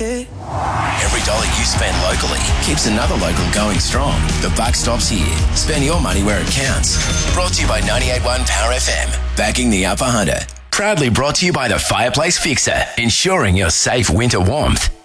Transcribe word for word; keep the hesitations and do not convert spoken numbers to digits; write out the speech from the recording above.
Every dollar you spend locally keeps another local going strong. The buck stops here. Spend your money where it counts. Brought to you by ninety-eight point one Power F M. Backing the Upper Hunter. Proudly brought to you by the Fireplace Fixer. Ensuring your safe winter warmth.